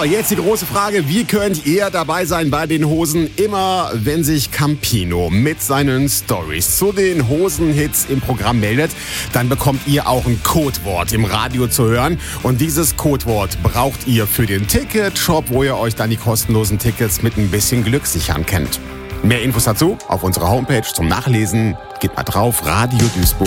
jetzt die große Frage, wie könnt ihr dabei sein bei den Hosen? Immer wenn sich Campino mit seinen Stories zu den Hosenhits im Programm meldet, dann bekommt ihr auch ein Codewort im Radio zu hören. Und dieses Codewort braucht ihr für den Ticketshop, wo ihr euch dann die kostenlosen Tickets mit ein bisschen Glück sichern könnt. Mehr Infos dazu auf unserer Homepage zum Nachlesen. Geht mal drauf, Radio Duisburg.